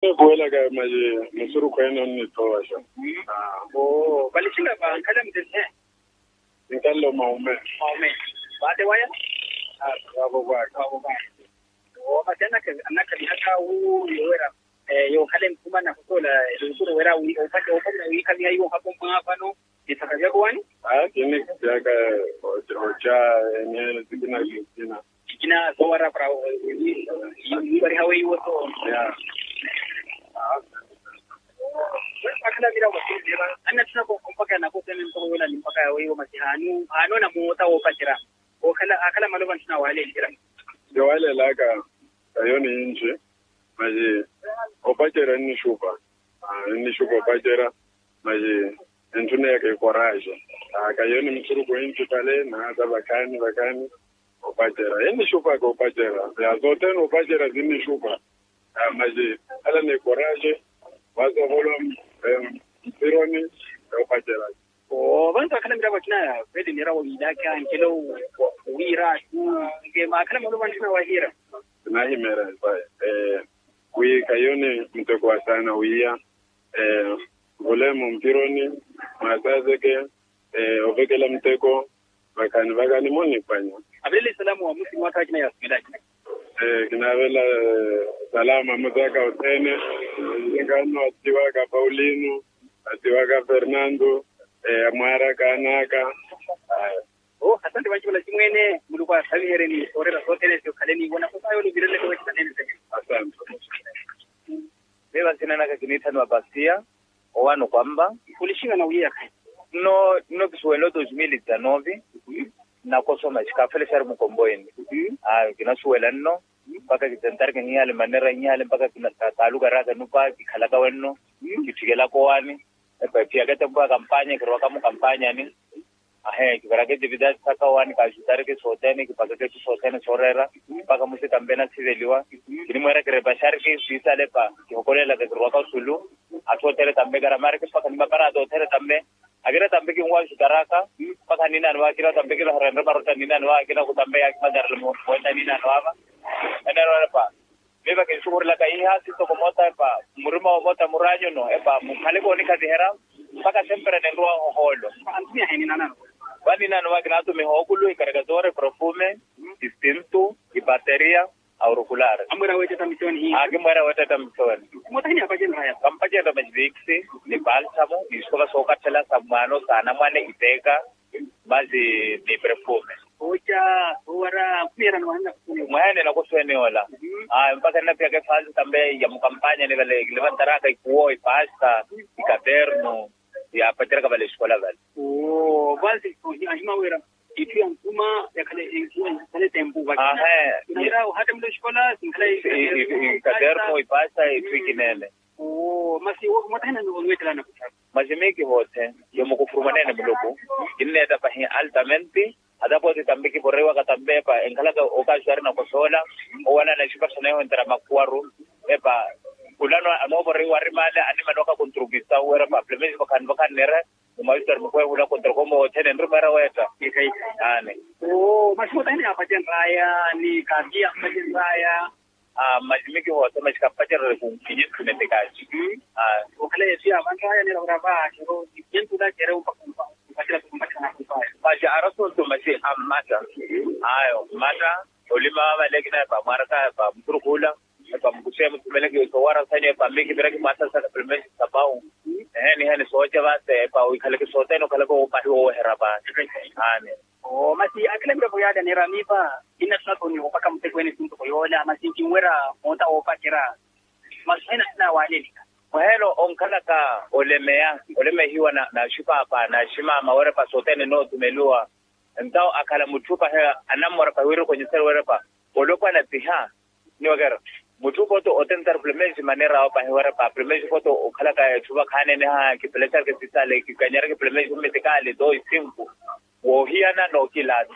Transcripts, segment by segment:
Kuela ka maje musuru kwena ni tosha. Bali chinga ba kala mtese. Ngalo maume. Baade waya? Babo ba. Matena ke anaka haka yowera yo kale mkuma na kutola usuru wera upate opana wika ni ayo hapo mfano itakavya kwani? Kini kaka ocha ni zikina. Kina sawara para bari hawe yoto. Akala bila wasira anna tuna ko mpaka na ko tena mtoko wala ni mpaka wewe matihanu na muota opatira akala maloban tuna wale kira wale laka ayoni nje maji opatira ni shupa opatira maji ntune yake courage akayoni msuru ko nje pale na hata bakani opatira ni shupa ko opatira ya zote no opatira zini shupa maji ala ni courage wazo volum Ironi opatira. Bantu akala mira wakina kweli nira widaka ankelo wira tu ngema akala mwana bantu wahira. Na himera wi kayoni mtoko sana wiya volemu mpironi mazazeke ovekela mteko bakani moni fanya. Abele salamu wa muslimu watu akina yasimila. Kinavela salama muzaka utene ngano atiwaka Paulino atiwaka Fernando Amara kanaka asante bantu la chimwene mulikuwa sabihere ni orera sote sio kaleni bona kwa hiyo birele kwa kitani asante beba sinana ka kinita no Bastia owano kwamba kulishinga na uya no kiswelo 2019 na kusoma shikafele shar mukomboeni kinasuela nno mpaka kitantar ke nyale manera nyale mpaka kinataluga raga nupa kikalaka wenno kitigela ko wani pia kete kwa kampanya kirwa mu kampanya ni kibarake dividend saka wani ka jutare ke sotene kipaka ke sotene sorera mpaka musi kambena siveliwa kini mwera kire bashar ke sisale pa kikolela ke kirwa ka sulu atotele tambe gara marke mpaka ni mapara atotele tambe agira tambe ki ngwa shikaraka mpaka nina nwa kira tambe kila haranda barota nina nwa kira kutambe ya madar mo wenda nina nwa enero pa beba ke shukurla ka iha sito komota pa murima mota murajo no epa mukhale ko ni kadihera mpaka sempre ne ngwa holo antia heni nana bani nana wa kina to me hokulu ikargadore perfume distinto y batería auricular amura wete tamisioni hii agimara wete tamisioni mota ni apaje haya kampaje ndo majiksi ni balsamo isoka soka tela samano sana mane iteka bazi ni perfume ocha ora kumera no hana mwana na kuswene wala mpaka na pia ke fazi tambe ya mkampanya ni vale levantaraka ikuo ipasta ikaterno ya patera ka vale escola vale basi hima wera itu yang kuma ya kale tempo baki ngira hata mlo escola singale ikaterno ipasta ifikinele masi motana no wetela na majemeki hote yo mukufurumane mloko inne ta pahin altamente adapo tambe ki borrewa katambe pa enkalaga okashwari na kosola owana na shipa sanayo entera makwaru epa kulano amo borrewa rimale anima doka contributa wera pa plemes bakan nera umaisar mukwe hula kontrokomo tene ndumara weta ikai ane mashuta ni apa raya ni kadia majen raya majimiki hote mashikapaje kunkinyi tunetekaji okale sia raya ni raba kero yentu da kero umpakumpa Baca arasul tu masih amata. Ayo, mata. Olima malaki na pa marka pa mturkula. Pa mkushe mtumeleki usawara sanya pa miki biraki mata sa primeiro sabau. Ni soja base pa uikaleki sote no kaleko upati o heraba. Ane. Masi akile mbele boyada ni ramipa. Ina sato ni opaka mtekweni tunto koyola masi kimwera monta opakira. Masina sina wale Bueno, onkalaka oleme hiwa na shipa hapa na shima mawere pa sotene no tumelua. Ntao akala mutupa hea anamwara pa wiru kwenye seri were pa. Olopa na piha ni wagera. Mutupa to otentar plemeji manera wapa hewara pa. Plemeji koto okalaka chuba kane neha kipelechar ke sisale kikanyara ke plemeji umetekale doi simpu. Wohiana no kilad.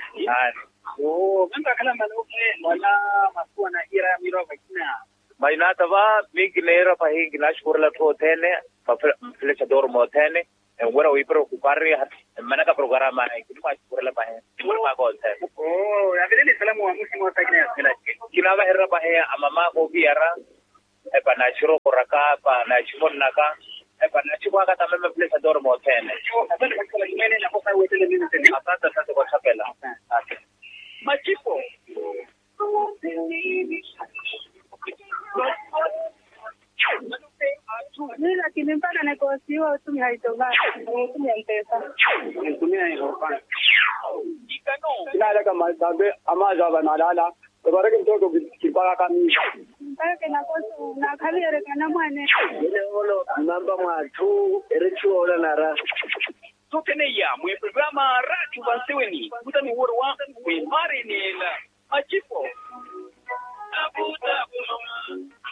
Manta akala manuke wala masuwa na ira miro vakina. Mainata va mignera pa hi gnash kurla to tene pa flecha dormo tene en wera wi preocupare manaka programa ai kitu kurla pa he kurla ko tene ya vile salamu wa muslimu wa tagna kila kina va herra pa he amama ko biara e pa na shiro raka pa na chifon naka pa na chikwa kata meme place adoro mo tene asante sasa kwa chapela machipo ni lakini mpaka nekosiwa utumi haitoba utumi mpesa nitumia hiyo pana ina kama sabe amaza banalala baraka mtoto kipaka kami mpaka nakosu na kaliere kana mwane ile holo namba mwatu erechuola nara tokene ya mwe programa ratu banseweni kutani woro wa mwe mari nela machipo abuda